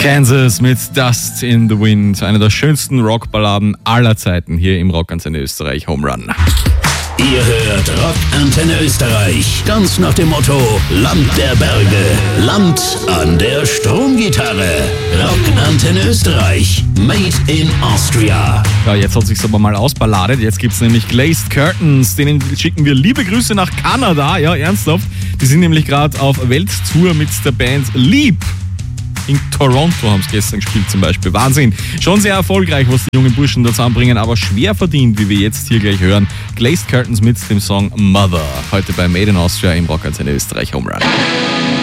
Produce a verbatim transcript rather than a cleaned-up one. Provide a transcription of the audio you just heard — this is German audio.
Kansas mit Dust in the Wind, eine der schönsten Rockballaden aller Zeiten hier im Rockantenne Österreich Home Run. Ihr hört Rockantenne Österreich, ganz nach dem Motto Land der Berge, Land an der Stromgitarre. Rockantenne Österreich, made in Austria. Ja, jetzt hat sich's aber mal ausballadet. Jetzt gibt's nämlich Glazed Curtains. Denen schicken wir liebe Grüße nach Kanada. Ja, ernsthaft. Die sind nämlich gerade auf Welttour mit der Band Leap. In Toronto haben sie gestern gespielt zum Beispiel. Wahnsinn. Schon sehr erfolgreich, was die jungen Burschen da zusammenbringen, aber schwer verdient, wie wir jetzt hier gleich hören. Glazed Curtains mit dem Song Mother. Heute bei Made in Austria im Rockantenne Österreich Home Run.